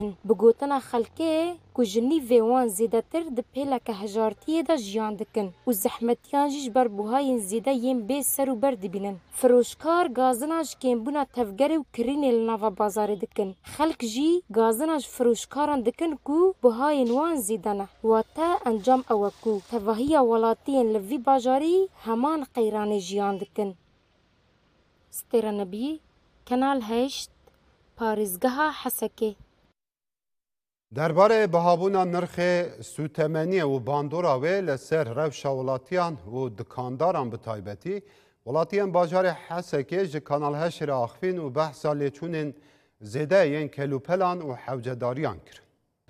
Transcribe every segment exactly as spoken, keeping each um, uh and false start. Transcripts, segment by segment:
بگوتنا خلکه که جنیوه وان زیده تر ده پیلک هجارتیه دا جیان دکن و زحمتیان جیش بر بوهای زیده یم بی سر و بر دبینن. فروشکار گازناج کمبونا تفگره و کرینه لناوا بازار دکن. خلک جی گازناج فروشکاران دکن کو بوهای نوان زیده نه و تا انجام اوکو تواهی ولاتین لوی بازاری همان قیران جیان دکن. ستر نبی کانال هشت پارزگاه حسکه. درباره بهابونا نرخ سوتمنی و باندورا و لسر روشا ولاتیان و دکانداران به تایبتی ولاتیان باجار حسکه جه کانال هشت آخفین و بحثا لیچونین زیده ین کلوپلان و حوجداریان کرن.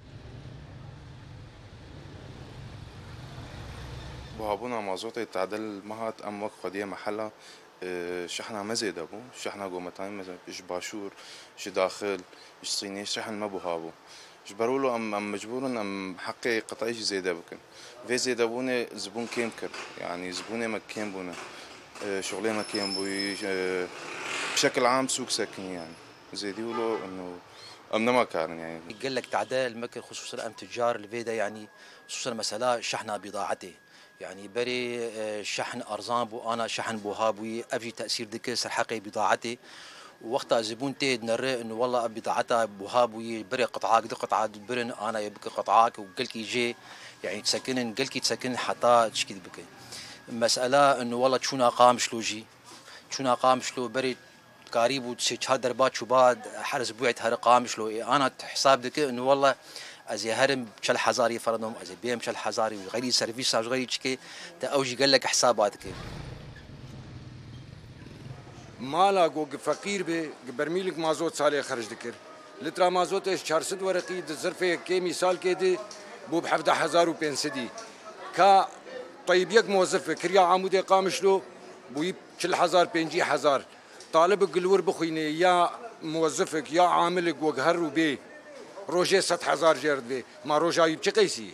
بهابونا مازوت تعدل مهات ام وقت خديه محله شحنة ما زيد ابو شحنة قومتان مثلا ايش باشور ايش داخل ايش صيني شحن ما بهابو ايش برولو ام ام مجبور ام حقي قطعيش زيد بكن في زيد ابونه زبون كيم كر يعني زبونه ما كيم بونه شغلي ما كيم بوي بشكل عام سوق ساكن يعني زيدي ولو انه امنا ما كان يعني قال لك تعدال مكر خصوصا ام تجار الفيدا يعني خصوصا مساله شحنه بضاعته يعني بري شحن ارزان بو انا شحن بوهابوي افجي تاثير دك سرحقي بضاعتي وقتها زبون تيد نرى انه والله بضاعتها بوهابوي بري قطعاك دي قطعات برن انا يبكي قطعاك وقلك يجي يعني تسكن قلك تسكن حتى تشكي بك مساله انه والله شو قام شلوجي شو قام شلو بري قريب وتشهر دربات شو بعد حرس بوعت هر قام شلو انا حساب دك انه والله از هرم بشل حزاري فرضهم از بيم بشل حزاري غيري سيرفيس غيري تشكي تا اوجي قال لك حساباتك مالا جو فقير به برميلك مازوت سالي خرج ذكر لترا مازوت أربعمية ورقي الظرفه كي مثال كده بو ب سبعة آلاف وخمسمية كا طيب يك موظف كريا عمودي قامش له بو شل حزار بنجي حزار طالب قلور بخويني يا موظفك يا عاملك وقهر وبي روجه ست هزار جرد به ما روجه ایب چه قیسی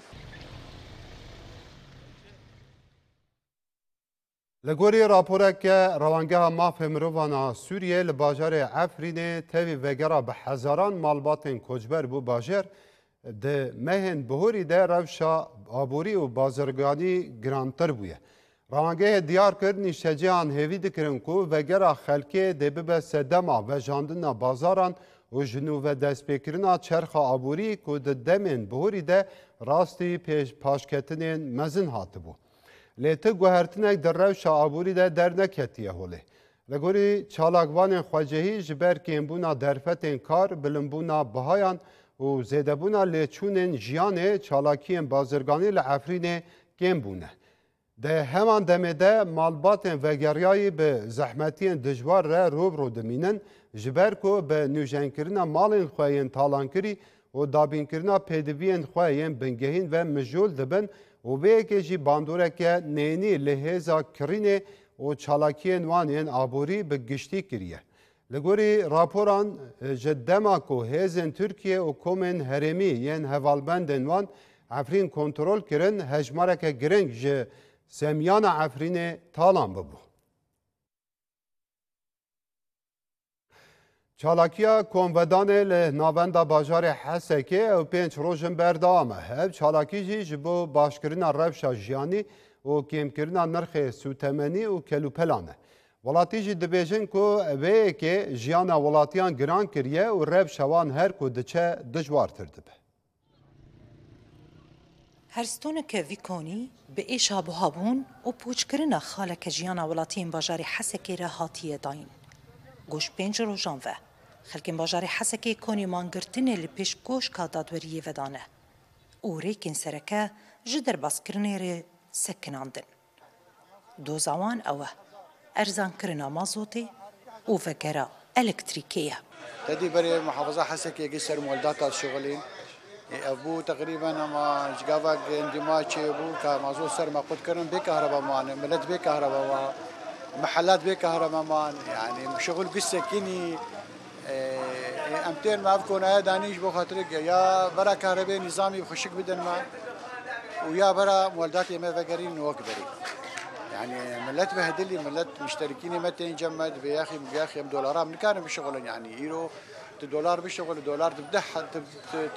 لگوری راپوره که روانگاه ماف مرووانا سوریه لباجار عفرین تاوی وگرا به هزاران مالبات کجبر بو باجر ده مهن بهوری ده روشا آبوری و بازرگانی گرانتر بویه. روانگاه دیار کرد نیشتجیان هیوی دکرن کو وگرا خلکه ده ببه سدما و جاندنا بازاران و جنوب دستپیکرنا چرخ آبوری که ده دمین بهوری ده راستی پیش پاشکتنین مزن هاته بو. لیته گوهرتنک در روش آبوری ده در نکتیه هوله. لگوری چالاکوان خواجهی جبر کمبونا درفتین کار بلنبونا بهایان و زیدبونا لیچونین جیانه چالاکین بازرگانی لعفرین کمبونه. ده همان دمه ده مالباتن وگریایی به زحمتین دجوار را روب رو دمینن جبر کو به نوجنکرنا مالین خواهین تالان کری و دابین کرنا پیدوین خواهین بنگهین و مجول دبن و به اکی جی باندوره که نینی لحیزا کرینه و چالاکین وانین آبوری به گشتی کریه. لگوری راپوران جدما کو هیزن ترکیه و کومن هرمی ین هوالبندن وان عفرین کنترول کرن هجماره که گرنگ جه سمیان عفرین تالان ببو. چالاکیا کنودان لناوندا باجار حسکه و پنج روزن بردامه. هب چالاکی جی جبو باشکرنا روشا جیانی و کمکرنا نرخ سوتمنی و کلوپلانه. ولاتی جی دبیجن کو اوه که جیانا ولاتیان گران کریه و رب شوان هر کو دچه دجوار ترده به. هرستون که ویکونی به ایشا بهابون و پوچکرنا خاله که جیانا ولاتین باجار حسکه را هاتیه داین. گوش پنج روزان و خلکن باجار حسکه کنی مانگرتنه لپیش گوش که دادوریه ودانه. او ریکن سرکه جدر باسکرنه ری سکناندن. دو زوان اوه ارزان کرنا مازوتی و وگرا الکتریکیه. تدي بري محافظة حسكي يقصر مولدات الشغلين ابو تقريبا اما جافاك اندماجي ابو كمازو سر ما قد كرن بكهرباء مان ملت بكهرباء محلات بكهرباء مان يعني شغل قصه كني امتين ما بكون يا دانيش بو خاطرك يا برا كهرباء نظامي بخشك بدن ما ويا برا مولدات ما فقرين وكبري يعني ملت بهدلي ملت مشتركين متى ينجمد بياخي بياخي دولارات من كان بشغل يعني يرو دولار بيشتغل دولار تبدح